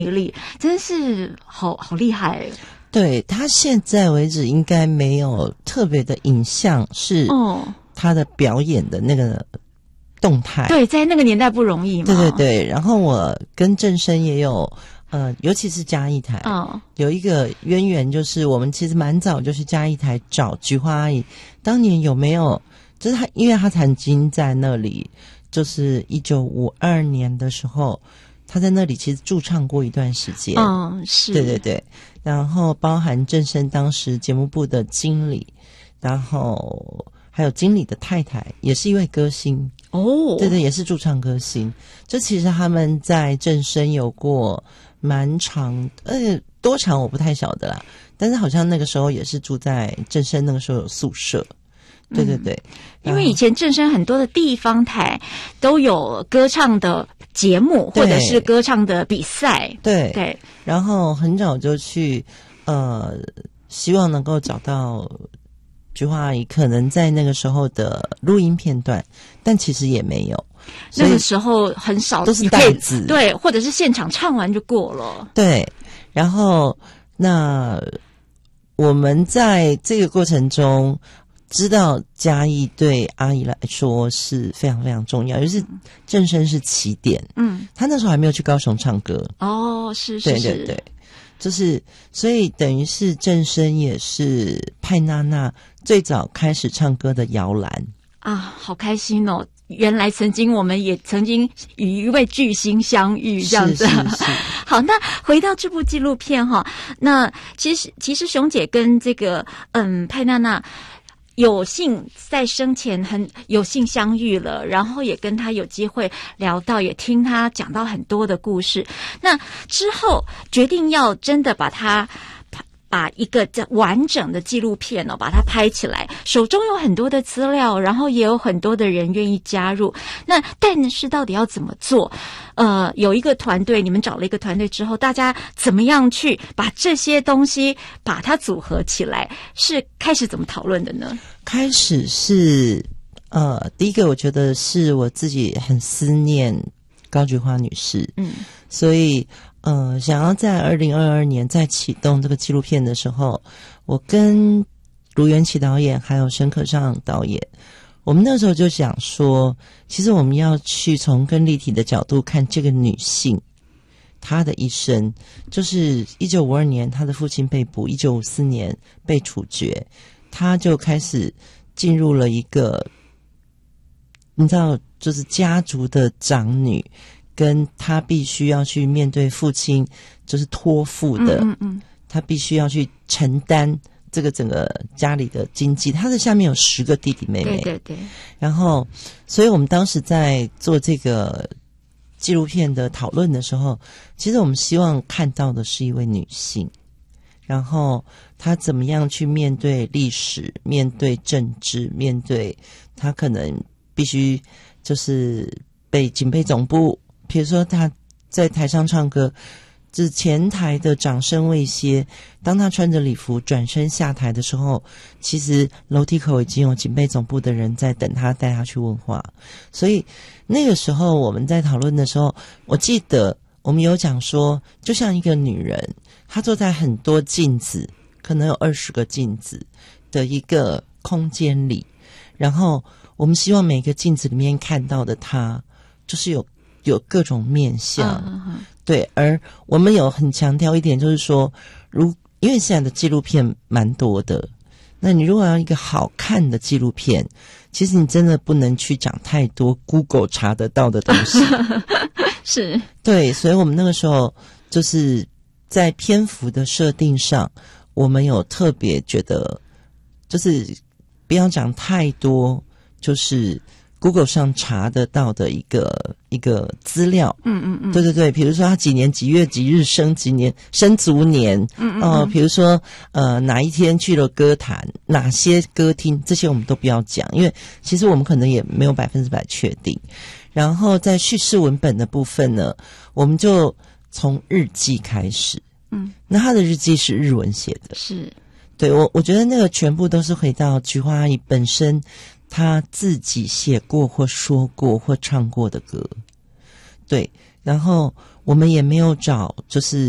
力，真是好厉害。 对，他现在为止应该没有特别的影像是他的表演的那个动态。 对，在那个年代不容易嘛。 对对对，然后我跟正声也有尤其是嘉义台有一个渊源，就是我们其实蛮早就去嘉义台找菊花阿姨，当年有没有就是他，因为他曾经在那里，就是1952年的时候，他在那里其实驻唱过一段时间。 是， 对对对，然后包含正声当时节目部的经理，然后还有经理的太太也是一位歌星。对对，也是驻唱歌星。就其实他们在正声有过蛮长多长我不太晓得啦，但是好像那个时候也是住在正声，那个时候有宿舍。对对对， 因为以前正声很多的地方台都有歌唱的节目或者是歌唱的比赛。 对对， 然后很早就去希望能够找到菊花阿姨可能在那个时候的录音片段，但其实也没有。 那个时候很少， 都是带子。 对，或者是现场唱完就过了。 对，然后那我们在这个过程中知道嘉义对阿姨来说是非常非常重要，就是正声是起点。他那时候还没有去高雄唱歌。 是对对对，就是所以等于是正声也是派娜娜最早开始唱歌的摇篮啊，好开心哦！原来我们也曾经与一位巨星相遇，这样子。 是好，那回到这部纪录片哈，那其实熊姐跟这个派娜娜有幸在生前很有幸相遇了，然后也跟他有机会聊到，也听他讲到很多的故事。那之后决定要真的把一个完整的纪录片把它拍起来，手中有很多的资料，然后也有很多的人愿意加入。那但是到底要怎么做？有一个团队，你们找了一个团队之后，大家怎么样去把这些东西把它组合起来？是开始怎么讨论的呢？ 开始是第一个我觉得是我自己很思念高菊花女士。所以想要在2022年再启动这个纪录片的时候，我跟卢元启导演还有沈可尚导演，我们那时候就想说，其实我们要去从更立体的角度看这个女性她的一生。就是1952年她的父亲被捕，1954年被处决，她就开始进入了一个你知道就是家族的长女，跟他必须要去面对父亲就是托付的，他必须要去承担这个整个家里的经济。他的下面有10个弟弟妹妹。 对对对。 然后所以我们当时在做这个纪录片的讨论的时候，其实我们希望看到的是一位女性，然后她怎么样去面对历史，面对政治，面对她可能必须就是被警备总部，比如说他在台上唱歌，就是前台的掌声未歇，当他穿着礼服转身下台的时候，其实楼梯口已经有警备总部的人在等他，带他去问话。所以那个时候我们在讨论的时候，我记得我们有讲说，就像一个女人，她坐在很多镜子，可能有20个镜子的一个空间里，然后我们希望每个镜子里面看到的她就是有各种面向。对，而我们有很强调一点，就是说因为现在的纪录片蛮多的，那你如果要一个好看的纪录片，其实你真的不能去讲太多 Google 查得到的东西。 是， 对，所以我们那个时候就是在篇幅的设定上，我们有特别觉得就是不要讲太多，就是 Google 上查得到的一个资料。对对对，比如说他几年几月几日生，几年生卒年。比如说哪一天去了歌坛，哪些歌厅，这些我们都不要讲，因为其实我们可能也没有100%确定。然后在叙事文本的部分呢，我们就从日记开始。那他的日记是日文写的。 是， 对，我觉得那个全部都是回到菊花阿姨本身他自己写过或说过或唱过的歌。对， 然后我们也没有找就是